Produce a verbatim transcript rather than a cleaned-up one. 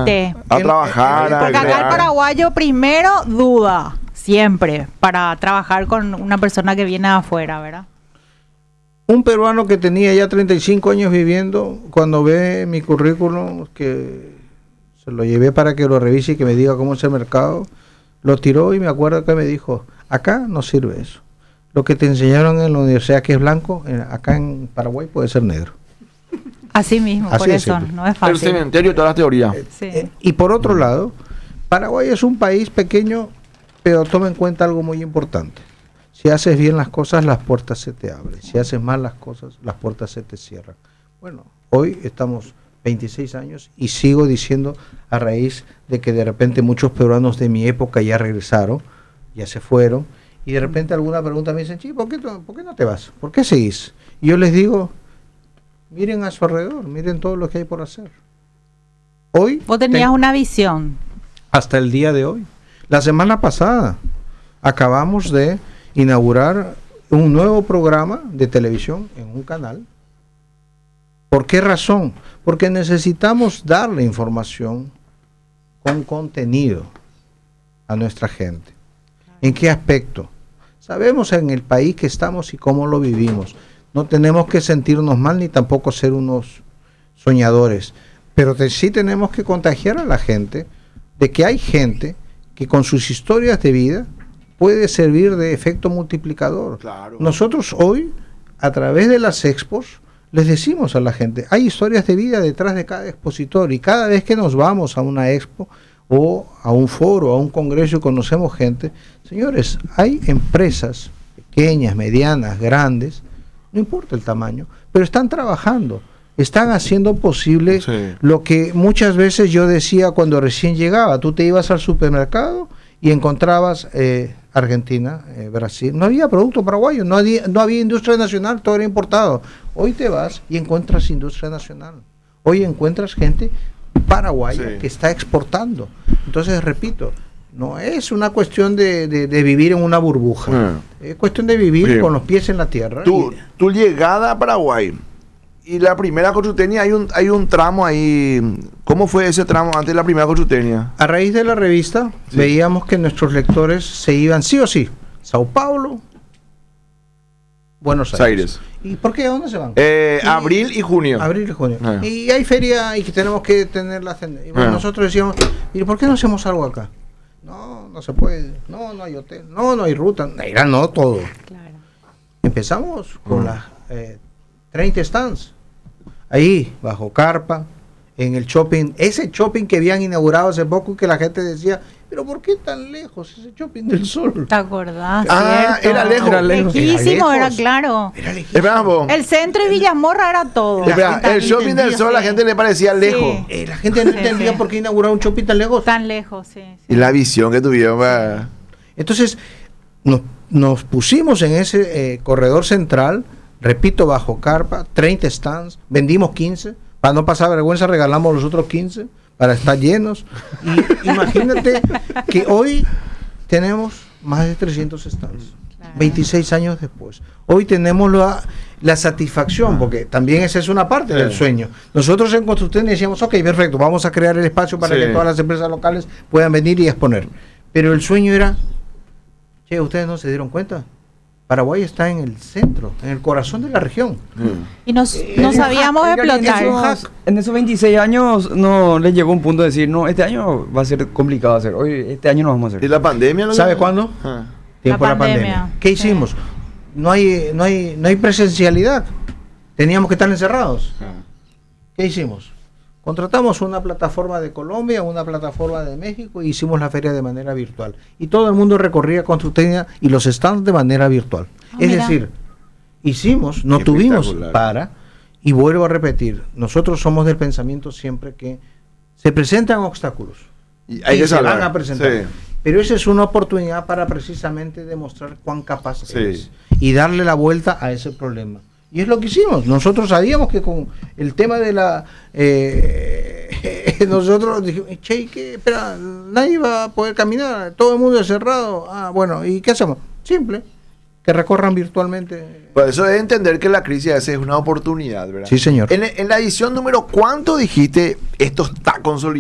límite. A trabajar. a Porque acá el crear. paraguayo primero duda, siempre, para trabajar con una persona que viene de afuera, ¿verdad? Un peruano que tenía ya treinta y cinco años viviendo, cuando ve mi currículum, que se lo llevé para que lo revise y que me diga cómo es el mercado, lo tiró y me acuerdo que me dijo, acá no sirve eso. Lo que te enseñaron en la universidad que es blanco, eh, acá en Paraguay puede ser negro. Así mismo, Así por de eso, simple. no es El fácil. cementerio y todas las teorías. Sí. Eh, y por otro lado, Paraguay es un país pequeño, pero toma en cuenta algo muy importante. Si haces bien las cosas, las puertas se te abren. Si haces mal las cosas, las puertas se te cierran. Bueno, hoy estamos veintiséis años y sigo diciendo, a raíz de que de repente muchos peruanos de mi época ya regresaron, ya se fueron, y de repente alguna pregunta me dicen, "Chi, ¿por qué, tú- ¿por qué no te vas? ¿Por qué seguís?" Y yo les digo, miren a su alrededor, miren todo lo que hay por hacer. Hoy, Vos tenías ten- una visión. hasta el día de hoy. La semana pasada acabamos de inaugurar un nuevo programa de televisión en un canal. ¿Por qué razón? Porque necesitamos darle información con contenido a nuestra gente. ¿En qué aspecto? Sabemos en el país que estamos y cómo lo vivimos. No tenemos que sentirnos mal ni tampoco ser unos soñadores, pero te- sí tenemos que contagiar a la gente de que hay gente que con sus historias de vida puede servir de efecto multiplicador. Claro. Nosotros hoy, a través de las expos, les decimos a la gente, hay historias de vida detrás de cada expositor y cada vez que nos vamos a una expo o a un foro, a un congreso y conocemos gente, señores, hay empresas pequeñas, medianas, grandes, no importa el tamaño, pero están trabajando, están haciendo posible Sí. lo que muchas veces yo decía cuando recién llegaba. Tú te ibas al supermercado y encontrabas eh, Argentina, eh, Brasil, no había producto paraguayo, no había, no había industria nacional, todo era importado. Hoy te vas y encuentras industria nacional, hoy encuentras gente paraguaya Sí. que está exportando. Entonces, repito, no es una cuestión de, de- de vivir en una burbuja, Ah. es cuestión de vivir Bien. con los pies en la tierra. Tu, y- tu llegada a Paraguay y la primera Consultenia, hay un, hay un tramo ahí. ¿Cómo fue ese tramo antes de la primera Consultenia? A raíz de la revista, Sí. veíamos que nuestros lectores se iban sí o sí, Sao Paulo, Buenos Aires. Aires. ¿Y por qué? ¿A dónde se van? Eh, Y- abril y junio. Abril y junio. Ah. Y hay feria y que tenemos que tenerla. Y bueno, Ah. nosotros decíamos, ¿y por qué no hacemos algo acá? No, no se puede. No, no hay hotel. No, no hay ruta. Era no todo. Claro. Empezamos con Mm. las eh, treinta stands. Ahí, bajo carpa, en el shopping. Ese shopping que habían inaugurado hace poco y que la gente decía, pero ¿por qué tan lejos ese shopping del sol? ¿Te acordás? Ah, cierto? era lejos. Era lejos. Lejísimo, Era era lejos. claro. Era lejísimo. Espera, vos. El centro y Villamorra era todo. La Espera, gente el shopping del entendía, sol a la sí. gente le parecía lejos. Sí. Eh, la gente no Sí, entendía sí. por qué inaugurar un shopping tan lejos. Tan lejos, sí. sí. Y la visión que tuvieron. va. Entonces, nos, nos pusimos en ese eh, corredor central, repito, bajo carpa, treinta stands, vendimos quince, para no pasar vergüenza regalamos los otros quince, para estar llenos. Y imagínate que hoy tenemos más de trescientos stands, Claro. veintiséis años después. Hoy tenemos la, la satisfacción, porque también esa es una parte Sí. del sueño. Nosotros en Constructen decíamos, ok, perfecto, vamos a crear el espacio para Sí. que todas las empresas locales puedan venir y exponer. Pero el sueño era, che, ¿ustedes no se dieron cuenta? Paraguay está en el centro, en el corazón de la región. Y nos, Eh, no es un sabíamos En realidad, explotar. es un esos- hack. En esos veintiséis años no les llegó un punto de decir, no, este año va a ser complicado hacer. Hoy, este año no vamos a ¿Y hacer. la pandemia? lo ¿Sabe que- cuándo? Ah. Tiempo de la pandemia. pandemia. ¿Qué Sí. hicimos? No hay, no hay, no hay presencialidad. Teníamos que estar encerrados. ¿Qué hicimos? Contratamos una plataforma de Colombia, una plataforma de México y hicimos la feria de manera virtual. Y todo el mundo recorría Constructenia y los stands de manera virtual. Ah, es mira. decir, hicimos, no Qué tuvimos espectacular. para, y vuelvo a repetir, nosotros somos del pensamiento siempre que se presentan obstáculos. Y hay y que se salvar. van a presentar. Sí. Pero esa es una oportunidad para precisamente demostrar cuán capaz Sí. eres y darle la vuelta a ese problema. Y es lo que hicimos. Nosotros sabíamos que con el tema de la... eh, nosotros dijimos, che, ¿qué? Espera, nadie va a poder caminar, todo el mundo es cerrado. Ah, bueno, ¿y qué hacemos? Simple, que recorran virtualmente. Por eso es entender que la crisis a veces es una oportunidad, ¿verdad? Sí, señor. En, en la edición número, ¿cuánto dijiste esto está consolidado?